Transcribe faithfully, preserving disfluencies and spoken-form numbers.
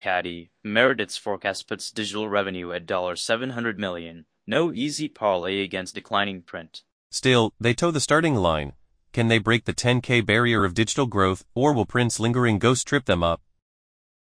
Caddy, Meredith's forecast puts digital revenue at seven hundred million dollars. No easy parlay against declining print. Still, they toe the starting line. Can they break the ten K barrier of digital growth, or will print's lingering ghost trip them up?